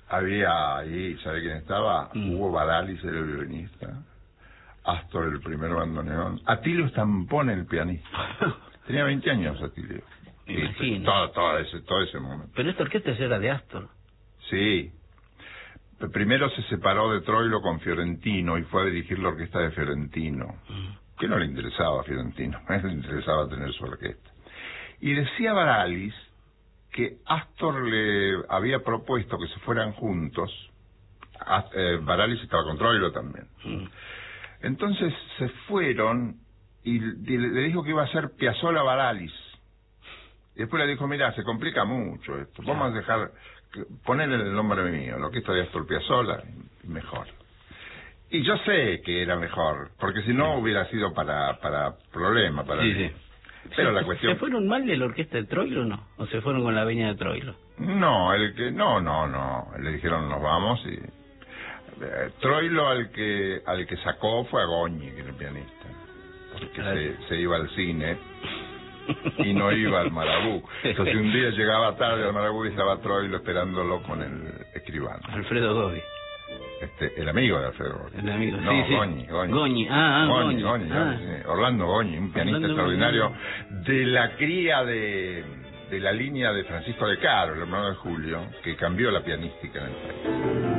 Había ahí, ¿sabe quién estaba? Hugo Badalis, el violinista. Astor, el primer bandoneón. Atilio Stampone, el pianista. Tenía 20 años Atilio. Me imagino. Todo ese momento. Pero esta orquesta era de Astor. Sí. Primero se separó de Troilo con Fiorentino y fue a dirigir la orquesta de Fiorentino. Que no le interesaba a Fiorentino, a él le interesaba tener su orquesta. Y decía Badalis que Astor le había propuesto que se fueran juntos. Badalis estaba con Troilo también. Entonces se fueron y le dijo que iba a ser Piazzolla Badalis. Y después le dijo, mira, se complica mucho esto, vamos a dejar, ponerle el nombre mío, la orquesta de Astor Piazzolla, mejor. Y yo sé que era mejor, porque si no hubiera sido para problema, para mí. Sí. Pero la cuestión... ¿Se fueron mal de la orquesta de Troilo o no? ¿O se fueron con la veña de Troilo? No, no. Le dijeron nos vamos y... Troilo al que sacó fue a Goñi, que era el pianista. Porque se iba al cine y no iba al Marabú. Entonces un día llegaba tarde al Marabú y estaba Troilo esperándolo con el escribano. Alfredo Gobi. El amigo de Alfredo Gobi. El amigo, no, sí. Goñi. Goñi. Goñi. Sí. Orlando Goñi, un pianista extraordinario de la cría de la línea de Francisco de Caro, el hermano de Julio, que cambió la pianística en el país.